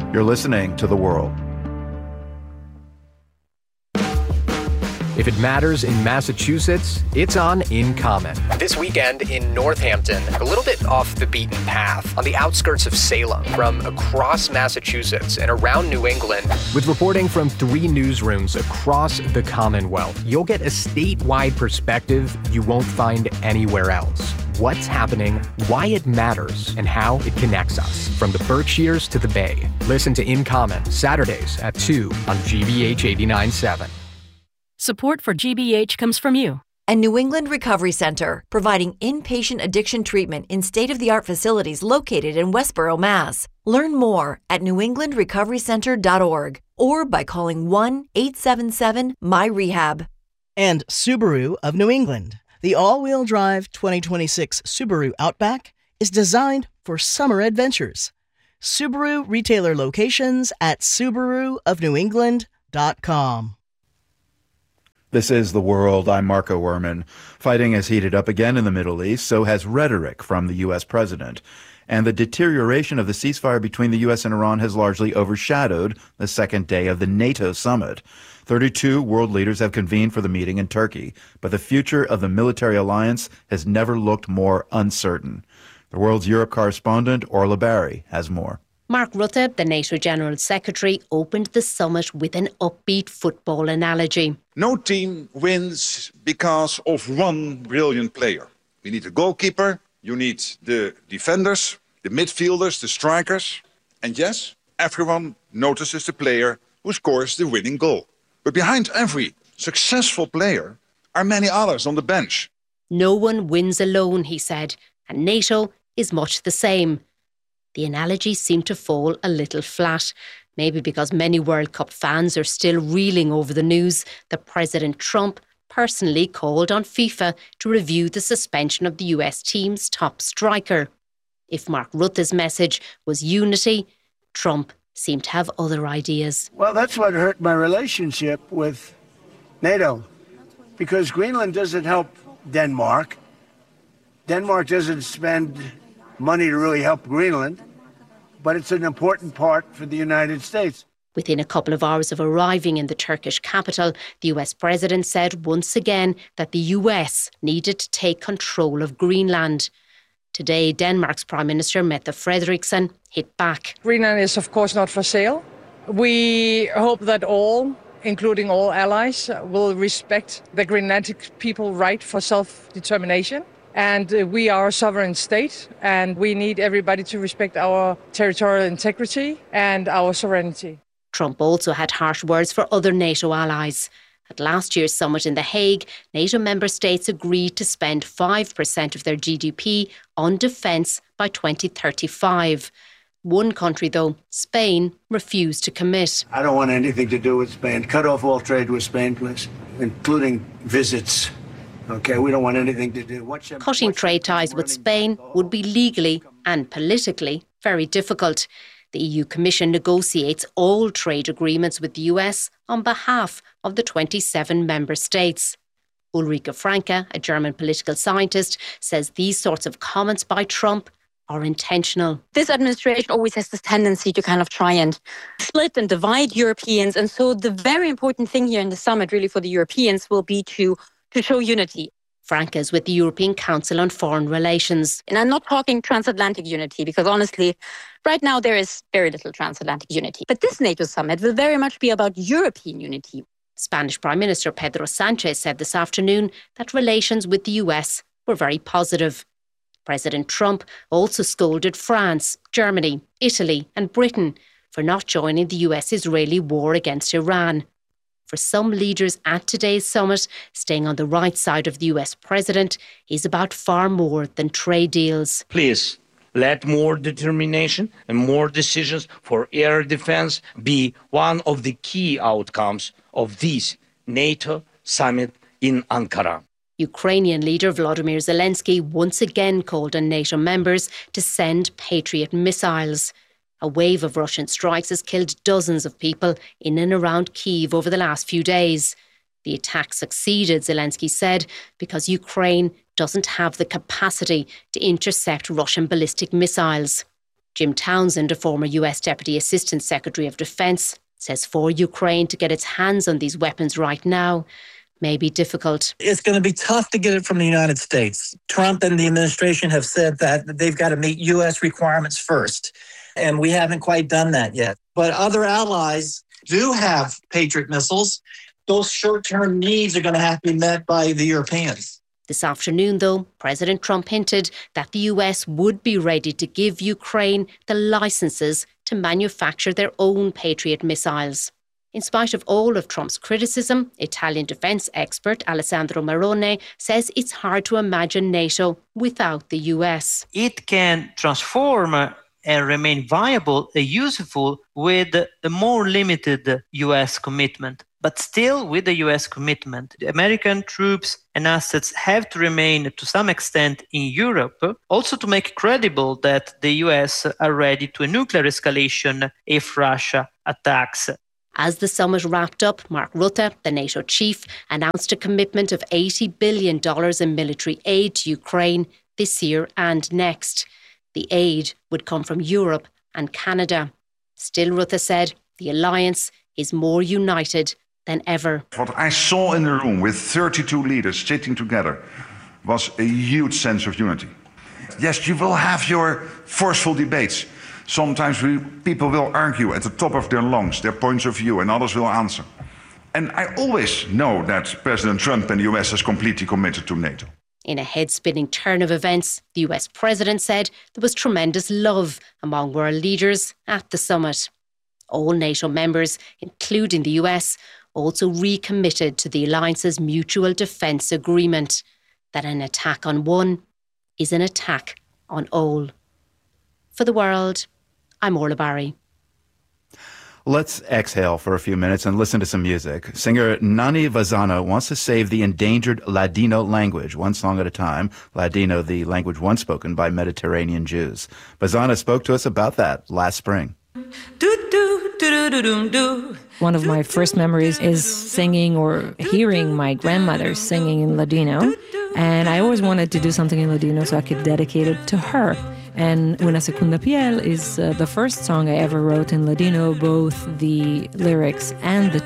You're listening to The World. If it matters in Massachusetts, it's on In Common. This weekend in Northampton, a little bit off the beaten path, on the outskirts of Salem, from across Massachusetts and around New England. With reporting from 3 newsrooms across the Commonwealth, you'll get a statewide perspective you won't find anywhere else. What's happening, why it matters, and how it connects us, from the Berkshires to the Bay. Listen to In Common, Saturdays at 2 on GBH 89.7. Support for GBH comes from you. And New England Recovery Center, providing inpatient addiction treatment in state-of-the-art facilities located in Westboro, Mass. Learn more at newenglandrecoverycenter.org or by calling 1-877-MY-REHAB. And Subaru of New England. The all-wheel drive 2026 Subaru Outback is designed for summer adventures. Subaru retailer locations at SubaruofNewEngland.com. This is The World. I'm Marco Werman. Fighting has heated up again in the Middle East, so has rhetoric from the U.S. president. And the deterioration of the ceasefire between the U.S. and Iran has largely overshadowed the second day of the NATO summit. 32 world leaders have convened for the meeting in Turkey, but the future of the military alliance has never looked more uncertain. The World's Europe correspondent, Orla Barry, has more. Mark Rutte, the NATO General Secretary, opened the summit with an upbeat football analogy. No team wins because of one brilliant player. We need a goalkeeper, you need the defenders, the midfielders, the strikers. And yes, everyone notices the player who scores the winning goal. But behind every successful player are many others on the bench. No one wins alone, he said, and NATO is much the same. The analogy seemed to fall a little flat, maybe because many World Cup fans are still reeling over the news that President Trump personally called on FIFA to review the suspension of the US team's top striker. If Mark Rutte's message was unity, Trump seemed to have other ideas. Well, that's what hurt my relationship with NATO, because Greenland doesn't help Denmark. Denmark doesn't spend money to really help Greenland, but it's an important part for the United States. Within a couple of hours of arriving in the Turkish capital, the US president said once again that the US needed to take control of Greenland. Today, Denmark's Prime Minister Mette Frederiksen hit back. Greenland is of course not for sale. We hope that all, including all allies, will respect the Greenlandic people's right for self-determination. And we are a sovereign state, and we need everybody to respect our territorial integrity and our sovereignty. Trump also had harsh words for other NATO allies. At last year's summit in The Hague, NATO member states agreed to spend 5% of their GDP on defence by 2035. One country, though, Spain, refused to commit. I don't want anything to do with Spain. Cut off all trade with Spain, please, including visits. Okay, we don't want anything to do. Cutting trade ties with Spain would be legally and politically very difficult. The EU Commission negotiates all trade agreements with the US on behalf of the 27 member states. Ulrike Franke, a German political scientist, says these sorts of comments by Trump are intentional. This administration always has this tendency to kind of try and split and divide Europeans. And so the very important thing here in the summit really for the Europeans will be to show unity. Franke is with the European Council on Foreign Relations. And I'm not talking transatlantic unity, because honestly, right now there is very little transatlantic unity. But this NATO summit will very much be about European unity. Spanish Prime Minister Pedro Sanchez said this afternoon that relations with the US were very positive. President Trump also scolded France, Germany, Italy and Britain for not joining the US-Israeli war against Iran. For some leaders at today's summit, staying on the right side of the US president is about far more than trade deals. Please, let more determination and more decisions for air defense be one of the key outcomes of this NATO summit in Ankara. Ukrainian leader Volodymyr Zelensky once again called on NATO members to send Patriot missiles. A wave of Russian strikes has killed dozens of people in and around Kyiv over the last few days. The attack succeeded, Zelensky said, because Ukraine doesn't have the capacity to intercept Russian ballistic missiles. Jim Townsend, a former US Deputy Assistant Secretary of Defence, says for Ukraine to get its hands on these weapons right now may be difficult. It's going to be tough to get it from the United States. Trump and the administration have said that they've got to meet U.S. requirements first, and we haven't quite done that yet. But other allies do have Patriot missiles. Those short-term needs are going to have to be met by the Europeans. This afternoon, though, President Trump hinted that the US would be ready to give Ukraine the licenses to manufacture their own Patriot missiles. In spite of all of Trump's criticism, Italian defence expert Alessandro Marone says it's hard to imagine NATO without the US. It can transform and remain viable and useful with a more limited US commitment. But still, with the US commitment, the American troops and assets have to remain to some extent in Europe, also to make credible that the US are ready to a nuclear escalation if Russia attacks. As the summit wrapped up, Mark Rutte, the NATO chief, announced a commitment of $80 billion in military aid to Ukraine this year and next. The aid would come from Europe and Canada. Still, Rutte said, the alliance is more united than ever. What I saw in the room with 32 leaders sitting together was a huge sense of unity. Yes, you will have your forceful debates. Sometimes people will argue at the top of their lungs, their points of view, and others will answer. And I always know that President Trump and the US is completely committed to NATO. In a head-spinning turn of events, the US president said there was tremendous love among world leaders at the summit. All NATO members, including the US, also recommitted to the alliance's mutual defence agreement that an attack on one is an attack on all. For The World, I'm Orla Barry. Let's exhale for a few minutes and listen to some music. Singer Nani Vazana wants to save the endangered Ladino language, one song at a time. Ladino, the language once spoken by Mediterranean Jews. Vazana spoke to us about that last spring. One of my first memories is singing or hearing my grandmother singing in Ladino. And I always wanted to do something in Ladino so I could dedicate it to her. And Una Segunda Piel is the first song I ever wrote in Ladino, both the lyrics and the